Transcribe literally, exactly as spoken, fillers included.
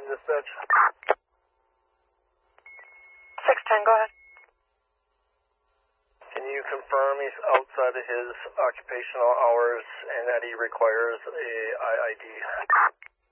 dispatch. six ten, go ahead. Can you confirm he's outside of his occupational hours and that he requires a I I D?